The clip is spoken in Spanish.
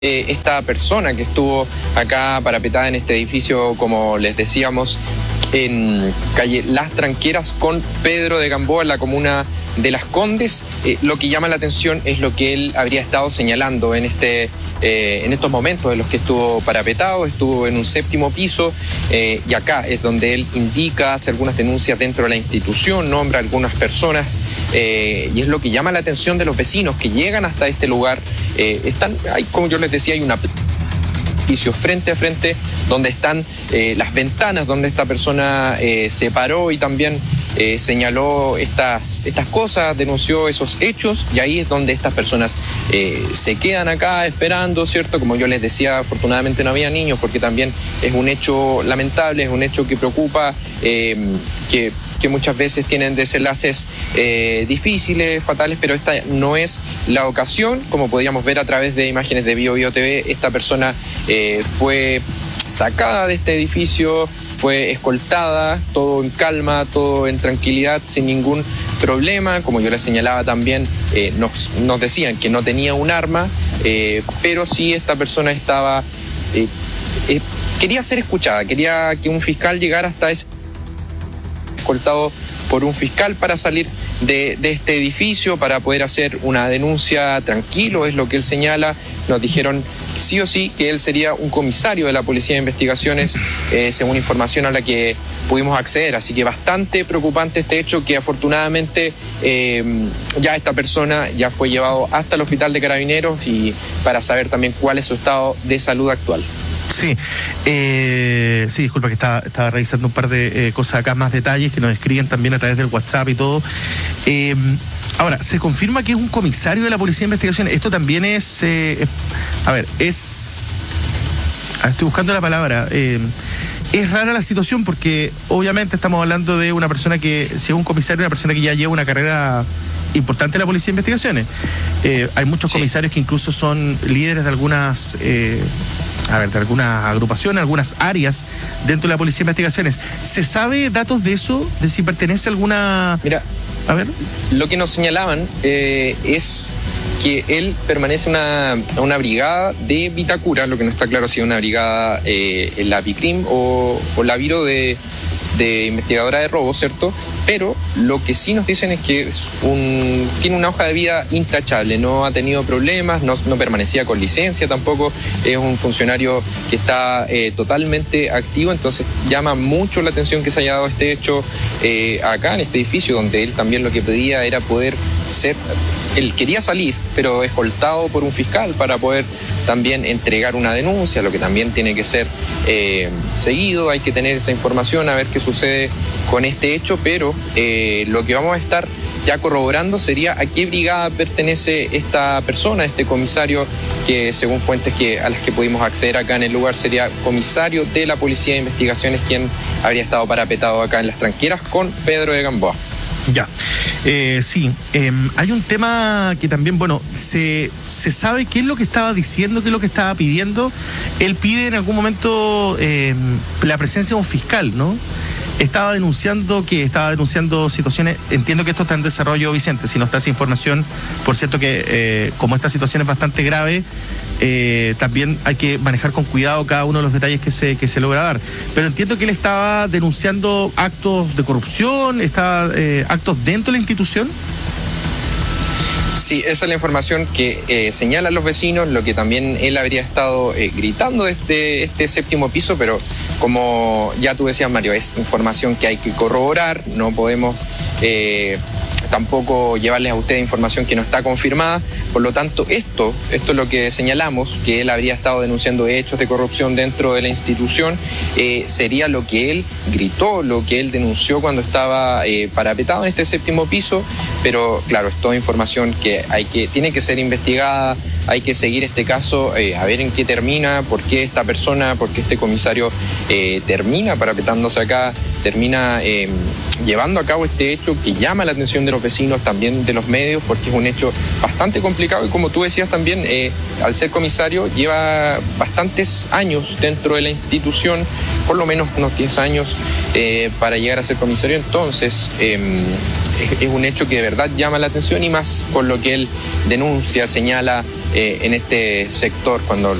esta persona que estuvo acá parapetada en este edificio, como les decíamos, en calle Las Tranqueras con Pedro de Gamboa, en la comuna de Las Condes. Lo que llama la atención es lo que él habría estado señalando en estos momentos en los que estuvo parapetado. Estuvo en un 7º piso y acá es donde él indica, hace algunas denuncias dentro de la institución, nombra a algunas personas y es lo que llama la atención de los vecinos que llegan hasta este lugar. Como yo les decía, hay una edificio frente a frente donde están las ventanas donde esta persona se paró y también señaló estas cosas, denunció esos hechos, y ahí es donde estas personas se quedan acá esperando, ¿cierto? Como yo les decía, afortunadamente no había niños, porque también es un hecho lamentable, es un hecho que preocupa, que muchas veces tienen desenlaces difíciles, fatales, pero esta no es la ocasión. Como podíamos ver a través de imágenes de BioBio TV, esta persona fue sacada de este edificio, fue escoltada, todo en calma, todo en tranquilidad, sin ningún problema. Como yo les señalaba también, nos decían que no tenía un arma, pero sí esta persona quería ser escuchada, quería que un fiscal llegara hasta ese escoltado por un fiscal para salir de este edificio, para poder hacer una denuncia tranquilo, es lo que él señala. Nos dijeron sí o sí que él sería un comisario de la Policía de Investigaciones, según información a la que pudimos acceder. Así que bastante preocupante este hecho, que afortunadamente ya esta persona ya fue llevado hasta el hospital de Carabineros, y para saber también cuál es su estado de salud actual. Sí, disculpa que estaba revisando un par de cosas acá, más detalles que nos escriben también a través del WhatsApp y todo. Ahora, se confirma que es un comisario de la Policía de Investigaciones. Esto también estoy buscando la palabra. Es rara la situación porque obviamente estamos hablando de una persona que, si es un comisario, una persona que ya lleva una carrera importante en la Policía de Investigaciones. Hay muchos comisarios que incluso son líderes de algunas agrupaciones, algunas áreas dentro de la Policía de Investigaciones. ¿Se sabe datos de eso? ¿De si pertenece a alguna...? Mira, a ver, lo que nos señalaban es que él permanece a una brigada de Vitacura, lo que no está claro si es una brigada en la Bicrim o la Viro de investigadora de robo, ¿cierto? Pero lo que sí nos dicen es que tiene una hoja de vida intachable, no ha tenido problemas, no permanecía con licencia tampoco, es un funcionario que está totalmente activo. Entonces llama mucho la atención que se haya dado este hecho acá en este edificio, donde él también lo que pedía era poder él quería salir, pero escoltado por un fiscal para poder también entregar una denuncia, lo que también tiene que ser seguido. Hay que tener esa información, a ver qué sucede con este hecho, pero lo que vamos a estar ya corroborando sería a qué brigada pertenece esta persona, este comisario, que según fuentes a las que pudimos acceder acá en el lugar, sería comisario de la Policía de Investigaciones, quien habría estado parapetado acá en Las Tranqueras con Pedro de Gamboa. Ya, hay un tema que también, se sabe qué es lo que estaba diciendo, qué es lo que estaba pidiendo. Él pide en algún momento la presencia de un fiscal, ¿no? Estaba denunciando situaciones. Entiendo que esto está en desarrollo, Vicente, si no está esa información. Por cierto que como esta situación es bastante grave, también hay que manejar con cuidado cada uno de los detalles que se logra dar. Pero entiendo que él estaba denunciando actos de corrupción, actos dentro de la institución. Sí, esa es la información que señalan los vecinos, lo que también él habría estado gritando desde este 7º piso, pero como ya tú decías, Mario, es información que hay que corroborar, no podemos tampoco llevarles a ustedes información que no está confirmada. Por lo tanto, esto es lo que señalamos, que él habría estado denunciando hechos de corrupción dentro de la institución, sería lo que él gritó, lo que él denunció cuando estaba parapetado en este 7º piso. Pero claro, es toda información que tiene que ser investigada. Hay que seguir este caso, a ver en qué termina, por qué esta persona, por qué este comisario termina parapetándose acá termina llevando a cabo este hecho que llama la atención de los vecinos, también de los medios, porque es un hecho bastante complicado y, como tú decías también, al ser comisario lleva bastantes años dentro de la institución, por lo menos unos 10 años para llegar a ser comisario. Entonces es un hecho que de verdad llama la atención, y más con lo que él denuncia, señala en este sector, cuando